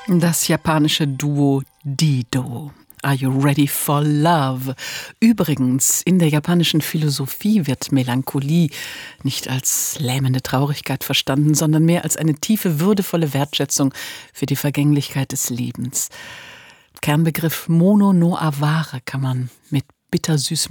Das japanische Duo Dido. Are you ready for love? Übrigens, in der japanischen Philosophie wird Melancholie nicht als lähmende Traurigkeit verstanden, sondern mehr als eine tiefe, würdevolle Wertschätzung für die Vergänglichkeit des Lebens. Kernbegriff Mono no Aware kann man mit bittersüßem